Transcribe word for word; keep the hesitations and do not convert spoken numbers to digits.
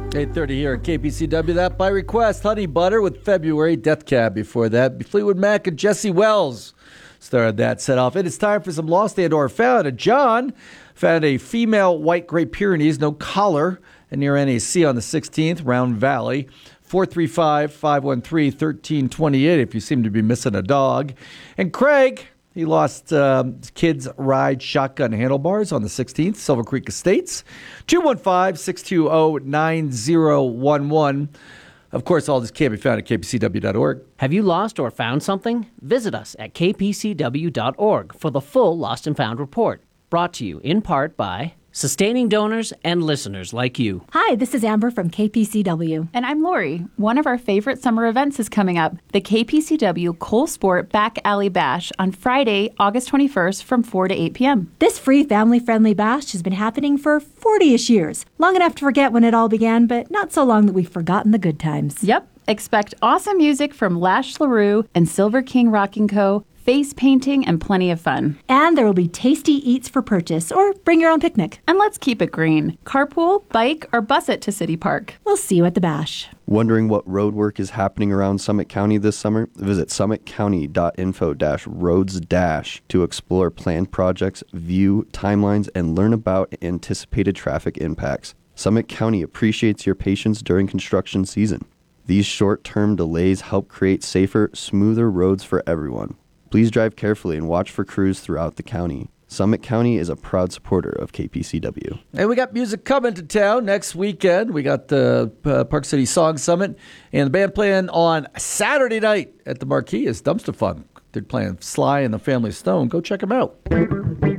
eight thirty here at K P C W. That by request. Honey Butter with February. Death Cab before that. Fleetwood Mac and Jesse Wells started that set off. It is time for some lost and or found. And John found a female white Great Pyrenees, no collar, and near N A C on the sixteenth, Round Valley. four three five, five one three, one three two eight if you seem to be missing a dog. And Craig, he lost um, his kids' ride shotgun handlebars on the sixteenth, Silver Creek Estates. two one five, six two zero, nine zero one one. Of course, all this can be found at k p c w dot org. Have you lost or found something? Visit us at k p c w dot org for the full Lost and Found report. Brought to you in part by sustaining donors and listeners like you. Hi, this is Amber from K P C W. And I'm Lori. One of our favorite summer events is coming up, the K P C W Cole Sport Back Alley Bash on Friday, August twenty-first from four to eight p.m. This free family-friendly bash has been happening for forty-ish years. Long enough to forget when it all began, but not so long that we've forgotten the good times. Yep. Expect awesome music from Lash LaRue and Silver King Rocking Co., face painting, and plenty of fun. And there will be tasty eats for purchase, or bring your own picnic. And let's keep it green. Carpool, bike, or bus it to City Park. We'll see you at the bash. Wondering what road work is happening around Summit County this summer? Visit summit county dot info dash roads dash to explore planned projects, view timelines, and learn about anticipated traffic impacts. Summit County appreciates your patience during construction season. These short-term delays help create safer, smoother roads for everyone. Please drive carefully and watch for crews throughout the county. Summit County is a proud supporter of K P C W. And we got music coming to town next weekend. We got the uh, Park City Song Summit and the band playing on Saturday night at the Marquee is Dumpster Funk. They're playing Sly and the Family Stone. Go check them out.